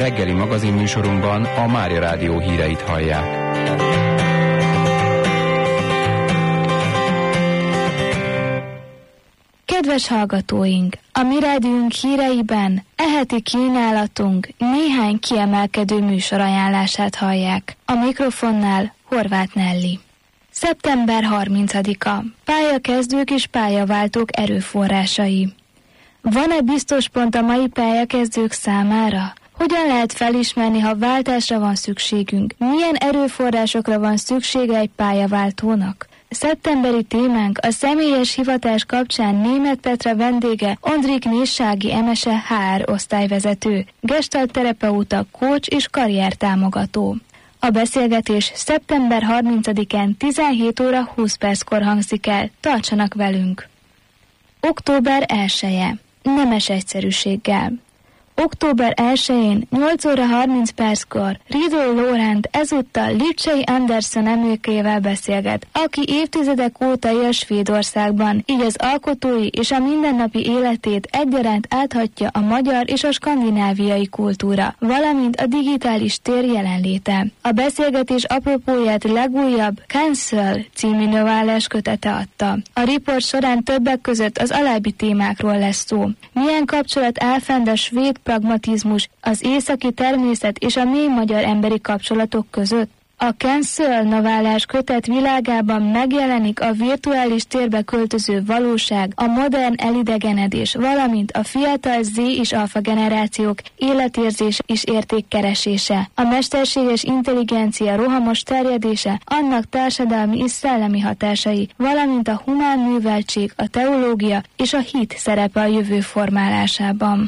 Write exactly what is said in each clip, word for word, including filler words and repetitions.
Reggeli magazinműsorunkban a Mária Rádió híreit hallják. Kedves hallgatóink! A mi rádiónk híreiben e heti kínálatunk néhány kiemelkedő műsorajánlását hallják. A mikrofonnál Horváth Nelly. szeptember harmincadika. Pályakezdők és pályaváltók erőforrásai. Van-e biztos pont a mai pályakezdők számára? Hogyan lehet felismerni, ha váltásra van szükségünk? Milyen erőforrásokra van szüksége egy pályaváltónak? Szeptemberi témánk a személyes hivatás kapcsán Németh Petra vendége Ondrik Néssági Emese há er osztályvezető, gestalt terapeuta, coach és karriertámogató. A beszélgetés szeptember harmincadikán tizenhét óra húsz perckor hangzik el. Tartsanak velünk! október elseje. Nemes egyszerűséggel. október elsején nyolc óra harminc perckor Riedel Laurent ezúttal Lipcsei Anderson emlékével beszélget, aki évtizedek óta él Svédországban, így az alkotói és a mindennapi életét egyaránt áthatja a magyar és a skandináviai kultúra, valamint a digitális tér jelenléte. A beszélgetés apropóját legújabb Cancel című novellás kötete adta. A riport során többek között az alábbi témákról lesz szó. Milyen kapcsolat áll fenn a svéd pragmatizmus, az északi természet és a mély magyar emberi kapcsolatok között? A Cancel novellás kötet világában megjelenik a virtuális térbe költöző valóság, a modern elidegenedés, valamint a fiatal Z és alfa generációk életérzés és értékkeresése, a mesterséges intelligencia rohamos terjedése, annak társadalmi és szellemi hatásai, valamint a humán műveltség, a teológia és a hit szerepe a jövő formálásában.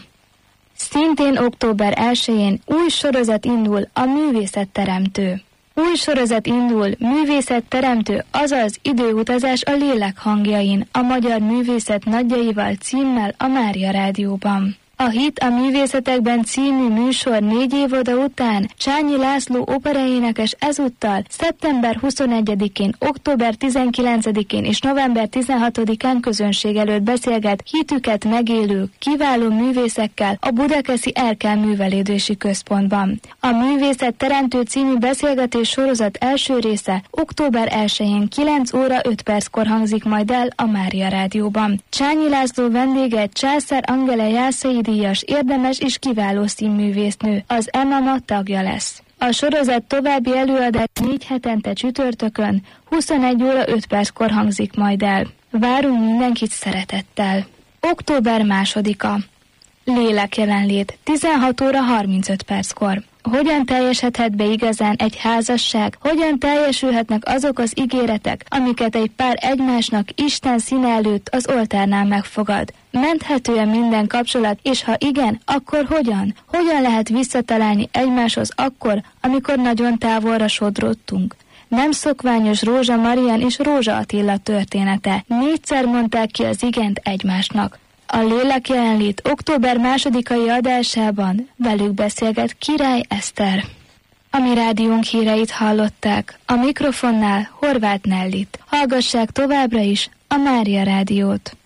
Szintén október elsején új sorozat indul, a Művészetteremtő. Új sorozat indul, Művészetteremtő, azaz időutazás a lélek hangjain, a magyar művészet nagyjaival címmel a Mária Rádióban. A Hit a művészetekben című műsor négy évoda után Csányi László operaénekes ezúttal szeptember huszonegyedikén, október tizenkilencedikén és november tizenhatodikán közönség előtt beszélget hitüket megélő, kiváló művészekkel a Budakeszi Erkel Művelődési Központban. A Művészetteremtő című beszélgetés sorozat első része október elsején kilenc óra öt perckor hangzik majd el a Mária Rádióban. Csányi László vendége Császár Angele Jászai díjas, érdemes és kiváló színművésznő, az em á em á tagja lesz. A sorozat további előadás négy hetente csütörtökön, huszonegy óra öt perckor hangzik majd el. Várunk mindenkit szeretettel. október másodika. Lélek jelenlét, tizenhat óra harmincöt perckor. Hogyan teljesedhet be igazán egy házasság? Hogyan teljesülhetnek azok az ígéretek, amiket egy pár egymásnak Isten színe előtt az oltárnál megfogad? Menthető-e minden kapcsolat, és ha igen, akkor hogyan? Hogyan lehet visszatalálni egymáshoz akkor, amikor nagyon távolra sodródtunk? Nem szokványos Rózsa Marian és Rózsa Attila története. Négyszer mondták ki az igent egymásnak. A lélek jelenlét október másodikai adásában velük beszélget Király Eszter. A mi rádiónk híreit hallották, a mikrofonnál Horváth Nellit. Hallgassák továbbra is a Mária Rádiót.